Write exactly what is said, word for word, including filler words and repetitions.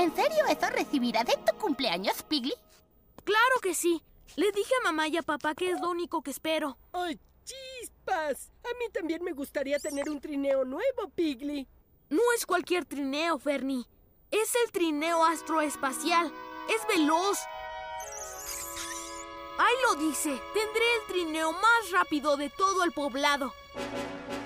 ¿En serio eso recibirás de tu cumpleaños, Piggy? ¡Claro que sí! Le dije a mamá y a papá que es lo único que espero. ¡Ay, chispas! A mí también me gustaría tener un trineo nuevo, Piggy. No es cualquier trineo, Fernie. Es el trineo astroespacial. Es veloz. Ahí lo dice. Tendré el trineo más rápido de todo el poblado.